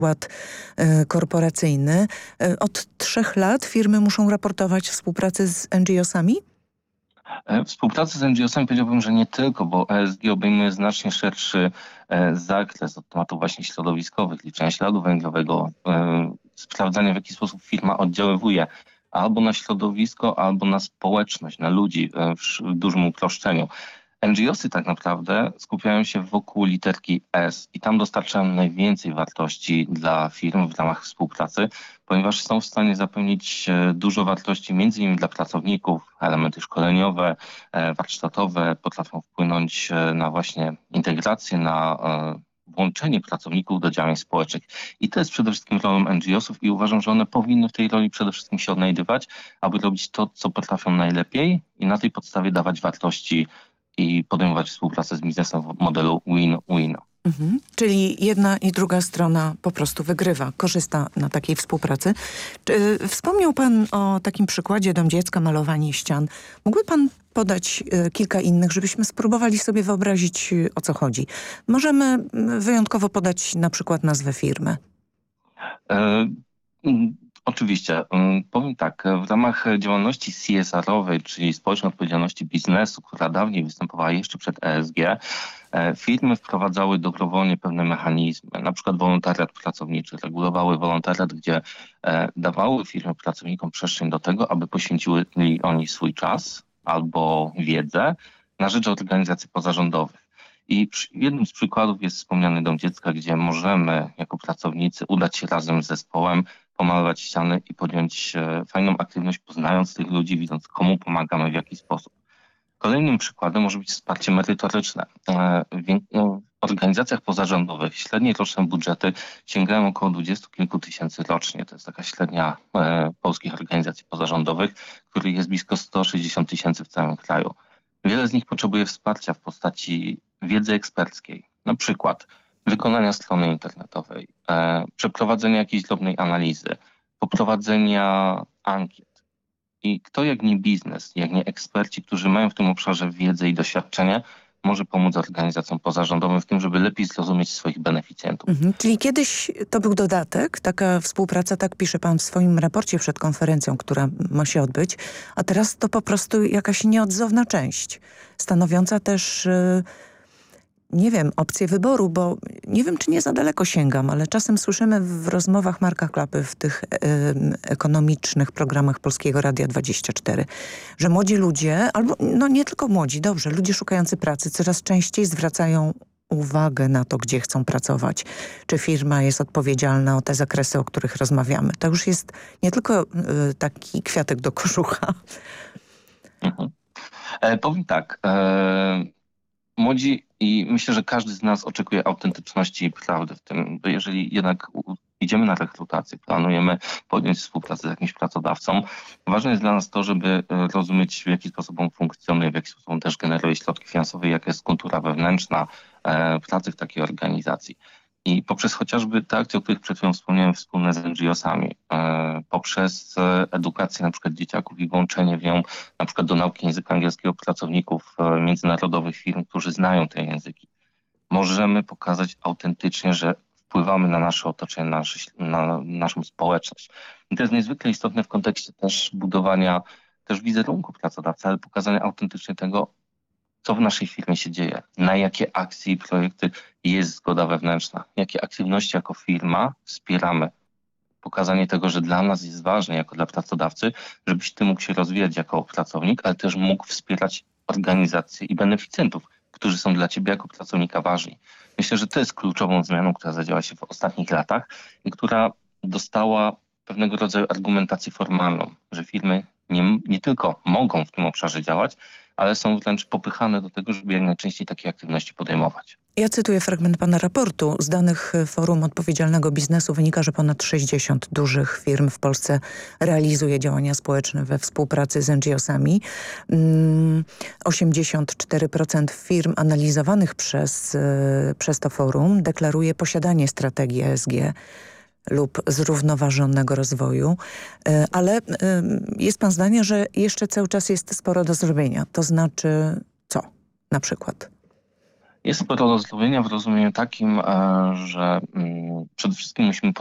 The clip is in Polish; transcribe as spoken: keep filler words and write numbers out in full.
ład y, korporacyjny. Y, od trzech lat firmy muszą raportować współpracę z N G O sami? Współpraca z N G O sami powiedziałbym, że nie tylko, bo E S G obejmuje znacznie szerszy e, zakres od tematów właśnie środowiskowych, liczenia śladu węglowego, e, sprawdzania w jaki sposób firma oddziaływuje albo na środowisko, albo na społeczność, na ludzi e, w, w dużym uproszczeniu. N G O sy tak naprawdę skupiają się wokół literki S i tam dostarczają najwięcej wartości dla firm w ramach współpracy, ponieważ są w stanie zapewnić e, dużo wartości między innymi dla pracowników, elementy szkoleniowe, e, warsztatowe, potrafią wpłynąć e, na właśnie integrację, na e, włączenie pracowników do działań społecznych. I to jest przede wszystkim rolą N G O sów i uważam, że one powinny w tej roli przede wszystkim się odnajdywać, aby robić to, co potrafią najlepiej i na tej podstawie dawać wartości i podejmować współpracę z biznesem w modelu win-win. Mhm. Czyli jedna i druga strona po prostu wygrywa, korzysta na takiej współpracy. Czy, wspomniał pan o takim przykładzie Dom Dziecka, malowanie ścian. Mógłby pan podać y, kilka innych, żebyśmy spróbowali sobie wyobrazić, y, o co chodzi? Możemy y, wyjątkowo podać na przykład nazwę firmy. E, Oczywiście. Powiem tak, w ramach działalności C S R-owej, czyli społecznej odpowiedzialności biznesu, która dawniej występowała jeszcze przed E S G, firmy wprowadzały dobrowolnie pewne mechanizmy, na przykład wolontariat pracowniczy, regulowały wolontariat, gdzie dawały firmy pracownikom przestrzeń do tego, aby poświęciły oni swój czas albo wiedzę na rzecz organizacji pozarządowych. I przy, jednym z przykładów jest wspomniany Dom Dziecka, gdzie możemy jako pracownicy udać się razem z zespołem, pomalować ściany i podjąć e, fajną aktywność, poznając tych ludzi, widząc komu pomagamy, w jaki sposób. Kolejnym przykładem może być wsparcie merytoryczne. E, w organizacjach pozarządowych średnie roczne budżety sięgają około dwudziestu kilku tysięcy rocznie. To jest taka średnia e, polskich organizacji pozarządowych, których jest blisko sto sześćdziesiąt tysięcy w całym kraju. Wiele z nich potrzebuje wsparcia w postaci wiedzy eksperckiej, na przykład wykonania strony internetowej, e, przeprowadzenia jakiejś drobnej analizy, poprowadzenia ankiet. I kto jak nie biznes, jak nie eksperci, którzy mają w tym obszarze wiedzę i doświadczenie, może pomóc organizacjom pozarządowym w tym, żeby lepiej zrozumieć swoich beneficjentów. Mhm. Czyli kiedyś to był dodatek, taka współpraca, tak pisze pan w swoim raporcie przed konferencją, która ma się odbyć, a teraz to po prostu jakaś nieodzowna część, stanowiąca też... Yy... Nie wiem, opcję wyboru, bo nie wiem, czy nie za daleko sięgam, ale czasem słyszymy w rozmowach Marka Klapy w tych y, ekonomicznych programach Polskiego Radia dwadzieścia cztery, że młodzi ludzie, albo no nie tylko młodzi, dobrze, ludzie szukający pracy coraz częściej zwracają uwagę na to, gdzie chcą pracować. Czy firma jest odpowiedzialna o te zakresy, o których rozmawiamy. To już jest nie tylko y, taki kwiatek do kożucha. Mhm. E, powiem tak, e, młodzi i myślę, że każdy z nas oczekuje autentyczności i prawdy w tym, bo jeżeli jednak idziemy na rekrutację, planujemy podjąć współpracę z jakimś pracodawcą, ważne jest dla nas to, żeby rozumieć, w jaki sposób on funkcjonuje, w jaki sposób on też generuje środki finansowe, jaka jest kultura wewnętrzna e, pracy w takiej organizacji. I poprzez chociażby te akcje, o których przed chwilą wspomniałem, wspólne z N G O sami, e, poprzez edukację na przykład dzieciaków i włączenie w nią na przykład do nauki języka angielskiego pracowników e, międzynarodowych firm, którzy znają te języki, możemy pokazać autentycznie, że wpływamy na nasze otoczenie, na, nasze, na naszą społeczność. I to jest niezwykle istotne w kontekście też budowania też wizerunku pracodawcy, ale pokazania autentycznie tego, co w naszej firmie się dzieje, na jakie akcje i projekty jest zgoda wewnętrzna, jakie aktywności jako firma wspieramy. Pokazanie tego, że dla nas jest ważne jako dla pracodawcy, żebyś ty mógł się rozwijać jako pracownik, ale też mógł wspierać organizacje i beneficjentów, którzy są dla ciebie jako pracownika ważni. Myślę, że to jest kluczową zmianą, która zadziała się w ostatnich latach i która dostała pewnego rodzaju argumentację formalną, że firmy nie, nie tylko mogą w tym obszarze działać, ale są wręcz popychane do tego, żeby jak najczęściej takie aktywności podejmować. Ja cytuję fragment pana raportu. Z danych Forum Odpowiedzialnego Biznesu wynika, że ponad sześćdziesiąt dużych firm w Polsce realizuje działania społeczne we współpracy z N G O sami. osiemdziesiąt cztery procent firm analizowanych przez, przez to forum deklaruje posiadanie strategii E S G lub zrównoważonego rozwoju, ale jest pan zdania, że jeszcze cały czas jest sporo do zrobienia. To znaczy co na przykład? Jest sporo do zrobienia w rozumieniu takim, e, że mm, przede wszystkim musimy